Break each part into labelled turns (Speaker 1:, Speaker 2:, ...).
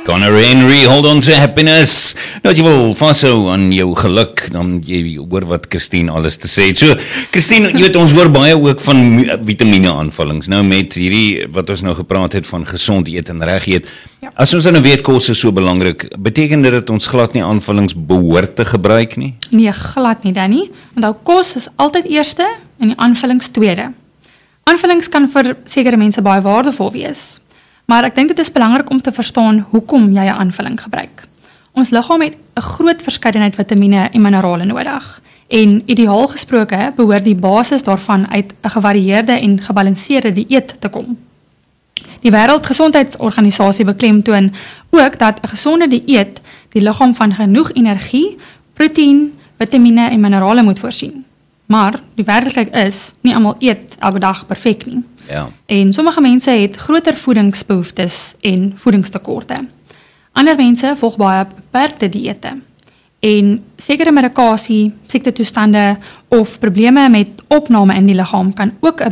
Speaker 1: Conor Henry, hold on to happiness. Nou, as jy wil vashou aan jou geluk, dan jy hoor wat Christine alles te sê het. So, Christine, jy weet, ons hoor baie ook van vitamine aanvullings. Nou met hierdie, wat ons nou gepraat het van gesond eet en reg eet. Ja. As ons nou weet kos is so belangrik, beteken dit dat ons glad nie aanvullings behoort te gebruik nie?
Speaker 2: Nee, glad nie, Danny. Want kos is altyd eerste en die aanvullings tweede. Aanvullings kan vir sekere mense baie waardevol wees. Maar ek dink dit is belangrik om te verstaan hoekom jy 'n aanvulling gebruik. Ons liggaam het 'n groot verskeidenheid vitamiene en minerale nodig. En ideaal gesproke behoort die basis daarvan uit 'n gevarieerde en gebalanseerde dieet te kom. Die Wêreldgesondheidsorganisasie beklemtoon ook dat 'n gesonde dieet die liggaam van genoeg energie, proteïen, vitamiene en minerale moet voorsien. Maar die werklikheid is, nie almal eet elke dag perfek nie.
Speaker 1: Ja.
Speaker 2: En sommige mense het groter voedingsbehoeftes en voedingstekorte. Ander mense volg baie beperkte dieete. En sekere medikasie, siektetoestande of probleme met opname in die liggaam kan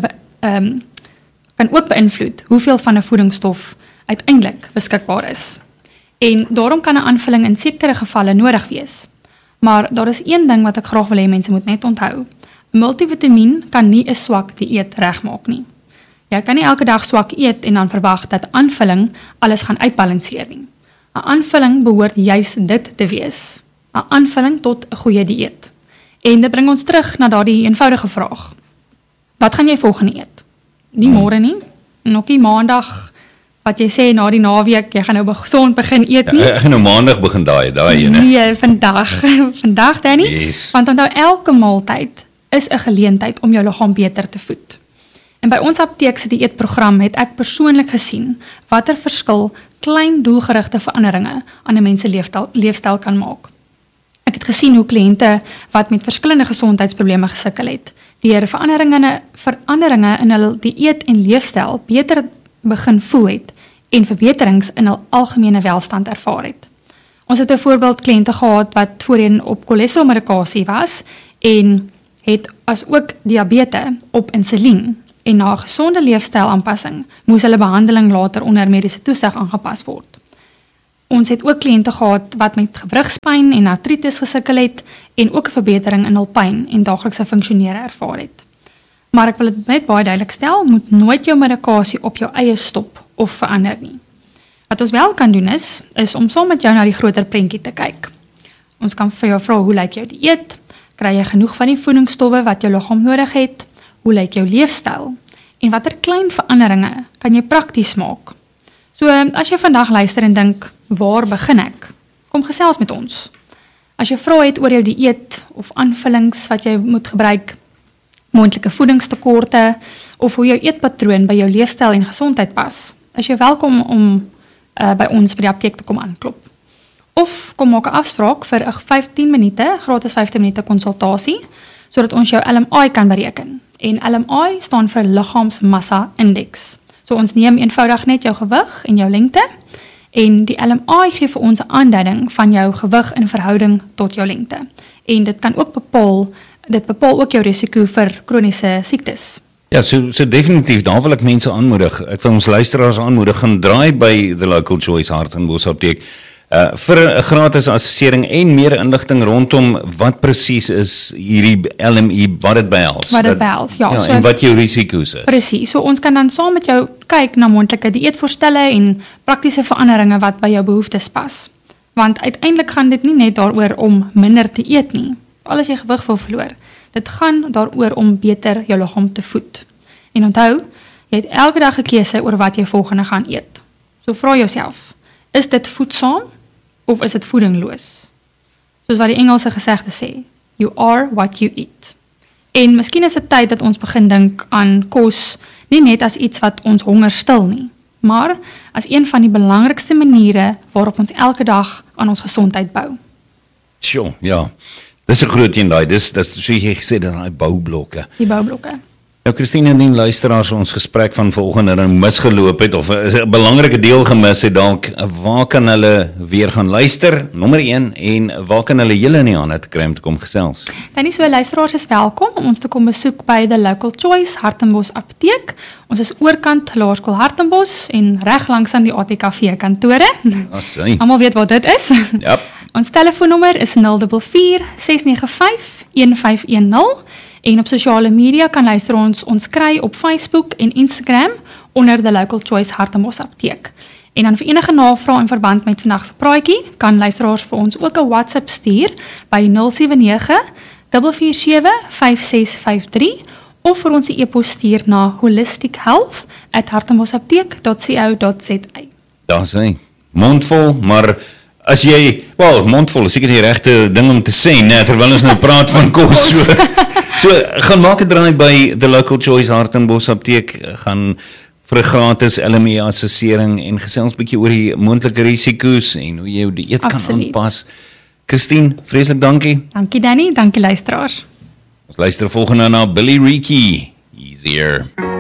Speaker 2: ook beïnvloed hoeveel van 'n voedingsstof uiteindelik beskikbaar is. En daarom kan 'n aanvulling in sekere gevalle nodig wees. Maar daar is een ding wat ek graag wil hê mense moet net onthou. 'n Multivitamiin kan nie 'n swak dieet regmaak nie. Jy kan nie elke dag swak eet en dan verwag dat aanvulling alles gaan uitbalanseer nie. 'n Aanvulling behoort juis dit te wees. 'n Aanvulling tot 'n goeie dieet. En dit bring ons terug na daardie eenvoudige vraag. Wat gaan jy volgende eet? Nie môre nie, en ook nie maandag, wat jy sê na die naweek, jy gaan nou gesond begin eet nie.
Speaker 1: Ja, ek gaan nou maandag begin daai ene.
Speaker 2: Nee, vandag. Vandag, Danny.
Speaker 1: Yes.
Speaker 2: Want onthou, elke maaltyd is 'n geleentheid om jou liggaam beter te voed. En by ons apteek se dieetprogram het ek persoonlik gesien watter verskil klein doelgerigte veranderinge aan 'n mens se leefstyl kan maak. Ek het gesien hoe kliënte wat met verskillende gesondheidsprobleme gesukkel het, deur veranderinge in hul dieet en leefstyl beter begin voel het en verbeterings in hul algemene welstand ervaar het. Ons het byvoorbeeld kliënte gehad wat voorheen op cholesterolmedikasie was en het as ook diabetes op insulien. En na 'n gesonde leefstylaanpassing moes hulle behandeling later onder mediese toesig aangepas word. Ons het ook kliënte gehad wat met gewrigspyn en artritis gesukkel het en ook 'n verbetering in hul pyn en daaglikse funksionere ervaar het. Maar ek wil dit net baie duidelik stel, moet nooit jou medikasie op jou eie stop of verander nie. Wat ons wel kan doen is om saam met jou na die groter prentjie te kyk. Ons kan vir jou vra, hoe lyk jou dieet? Kry jy genoeg van die voedingsstowwe wat jou liggaam nodig het? Hoe lyk jou leefstyl? En watter klein veranderinge kan jy prakties maak? So, as jy vandag luister en dink, waar begin ek? Kom gesels met ons. As jy vrae het oor jou dieet of aanvullings wat jy moet gebruik, moontlike voedingstekorte of hoe jou eetpatroon by jou leefstyl en gesondheid pas, is jy welkom om by ons by die apteek te kom aanklop. Of kom maak 'n afspraak vir 'n 15 minute, gratis 15 minute konsultasie, sodat ons jou LMI kan bereken. En LMI staan vir liggaamsmassa indeks. So ons neem eenvoudig net jou gewig en jou lengte, en die LMI gee vir ons 'n aanduiding van jou gewig in verhouding tot jou lengte. En dit kan ook bepaal ook jou risiko vir kroniese siektes.
Speaker 1: Ja, so definitief, daar wil ek mense aanmoedig. Ek wil ons luisteraars aanmoedig, gaan draai by The Local Choice Hartenbos apteek vir 'n gratis assessering en meer inligting rondom wat presies is hierdie LMI, wat dit behels.
Speaker 2: Wat dit behels, ja.
Speaker 1: En wat jou risiko's is.
Speaker 2: Presies, so ons kan dan saam met jou kyk na moontlike dieetvoorstelle en praktiese veranderinge wat by jou behoeftes pas. Want uiteindelik gaan dit nie net daaroor om minder te eet nie, al as jy gewig wil verloor. Dit gaan daaroor om beter jou liggaam te voed. En onthou, jy het elke dag 'n keuse oor wat jy volgende gaan eet. So vra jouself, is dit voedsaam of is dit voedingloos? Soos wat die Engelse gesegde sê, you are what you eat. En miskien is dit tyd dat ons begin dink aan kos, nie net as iets wat ons honger stil nie, maar as een van die belangrikste maniere waarop ons elke dag aan ons gesondheid bou.
Speaker 1: Sjoe, ja. Dis 'n groot een daai. Dis so jy gesê, dis daai boublokke.
Speaker 2: Die boublokke.
Speaker 1: Nou Christine en die luisteraars ons gesprek van vanoggend nou misgeloop het of 'n belangrike deel gemis het dalk, waar kan hulle weer gaan luister? Nommer 1 en waar kan hulle julle in die hande te kry om te kom gesels?
Speaker 2: Dan is so luisteraars is welkom om ons te kom besoek by The Local Choice Hartenbos Apteek. Ons is oorkant Laerskool Hartenbos en reg langs aan die ATKV kantore.
Speaker 1: Asai.
Speaker 2: Almal weet wat dit is.
Speaker 1: Ja.
Speaker 2: Ons telefoonnommer is 044 695 1510 en op sosiale media kan luister ons kry op Facebook en Instagram onder The Local Choice Hartenbos Apteek. En dan vir enige navrae in verband met vandag se praatjie, kan luisteraars vir ons ook 'n WhatsApp stuur by 079 447 5653 of vir ons 'n e-pos stuur na holistichealth@hartenbosapteek.co.za.
Speaker 1: Daar's hy. Mondvol, maar as jy, mondvol is seker die regte ding om te sê, né, terwyl ons nou praat van kos. So gaan maak 'n draai by The Local Choice Hartenbos Apteek, gaan vir 'n gratis LME assessering en gesels 'n bietjie oor die moontlike risiko's en hoe jy jou dieet kan aanpas. Christine, vreeslik dankie.
Speaker 2: Dankie Danny, dankie luisteraars.
Speaker 1: Ons luister volgende na Billy Reekie. Easier.